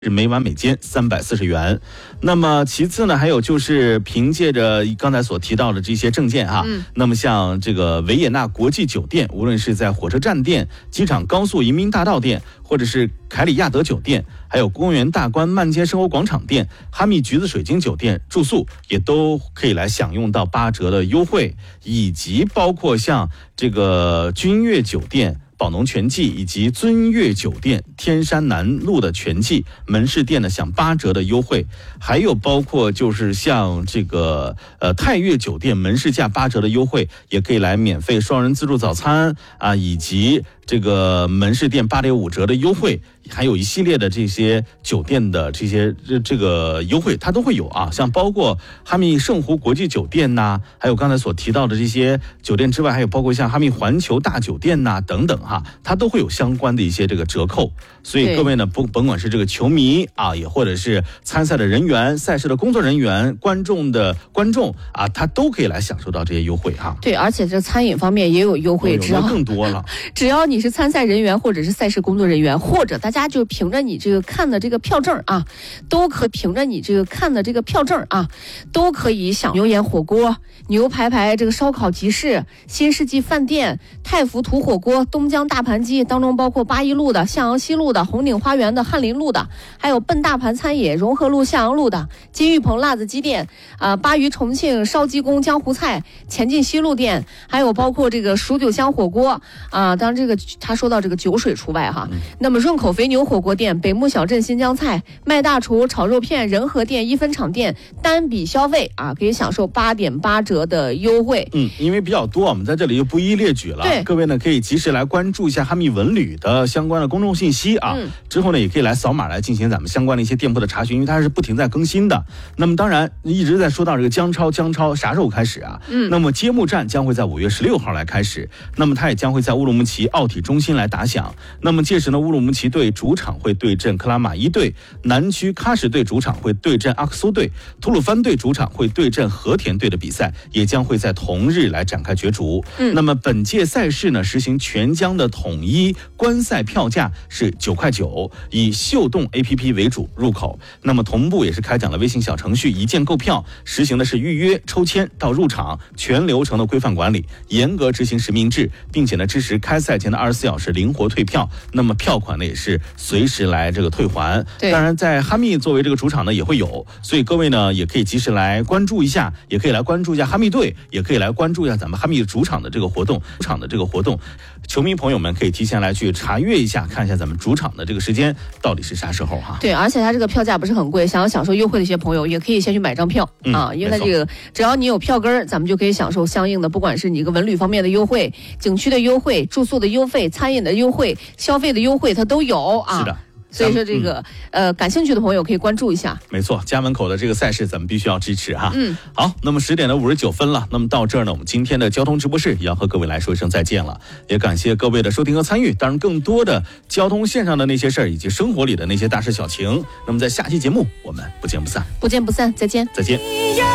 是每晚每间340元。那么其次呢，还有就是凭借着刚才所提到的这些证件那么像这个维也纳国际酒店，无论是在火车站店、机场高速移民大道店，或者是凯里亚德酒店，还有公园大观漫街生活广场店、哈密橘子水晶酒店住宿，也都可以来享用到8折的优惠，以及包括像这个君悦酒店、宝农全季以及尊悦酒店天山南路的全季门市店呢，享8折的优惠，还有包括就是像这个泰悦酒店门市价8折的优惠，也可以来免费双人自助早餐以及这个门市店8.5折的优惠，还有一系列的这些酒店的这个优惠，它都会有像包括哈密圣湖国际酒店还有刚才所提到的这些酒店之外，还有包括像哈密环球大酒店等等它都会有相关的一些这个折扣。所以各位呢，甭管是这个球迷也或者是参赛的人员、赛事的工作人员、观众他都可以来享受到这些优惠对，而且这餐饮方面也有优惠， 只要更多了。 只要你是参赛人员或者是赛事工作人员，或者大家就凭着你这个看的这个票证都可凭着你这个看的这个票证都可以享牛眼火锅、牛排这个烧烤集市、新世纪饭店、太福土火锅、东江大盘鸡，当中包括八一路的、向阳西路的、红顶花园的、翰林路的，还有笨大盘餐饮、融合路向阳路的、金玉鹏辣子鸡店巴渝重庆烧鸡公江湖菜、前进西路店，还有包括这个蜀酒香火锅当然这个他说到这个酒水除外那么润口肥牛火锅店、北木小镇新疆菜、麦大厨炒肉片、仁和店、一分厂店，单笔消费可以享受8.8折的优惠。 因为比较多，我们在这里就不一一列举了。各位呢可以及时来关注一下哈密文旅的相关的公众信息之后呢也可以来扫码来进行咱们相关的一些店铺的查询，因为它是不停在更新的。那么当然一直在说到这个姜超啥时候开始那么揭幕战将会在5月16号来开始，那么它也将会在乌鲁木齐奥体中心来打响。那么届时呢，乌鲁木齐队主场会对阵克拉玛依队，南区喀什队主场会对阵阿克苏队，吐鲁番队主场会对阵和田队的比赛也将会在同日来展开角逐。那么本届赛事呢，实行全疆的统一观赛票价是9.9块，以秀动 APP 为主入口。那么同步也是开展了微信小程序一键购票，实行的是预约、抽签到入场全流程的规范管理，严格执行实名制，并且呢支持开赛前的24小时灵活退票。那么票款呢也是随时来这个退还。当然在哈密作为这个主场呢也会有，所以各位呢也可以及时来关注一下，也可以来关注一下哈密队，也可以来关注一下咱们哈密主场的这个活动。球迷朋友们可以提前来去查阅一下，看一下咱们主场的这个时间到底是啥时候对， 而且它这个票价不是很贵，想要享受优惠的一些朋友也可以先去买张票因为它这个只要你有票根，咱们就可以享受相应的，不管是你一个文旅方面的优惠、景区的优惠、住宿的优惠、餐饮的优惠、消费的优惠，它都有是的。 所以说这个感兴趣的朋友可以关注一下。 没错，家门口的这个赛事咱们必须要支持好，那么10点59分了，那么到这儿呢，我们今天的交通直播室也要和各位来说一声再见了，也感谢各位的收听和参与。当然更多的交通线上的那些事儿以及生活里的那些大事小情，那么在下期节目我们不见不散， 再见。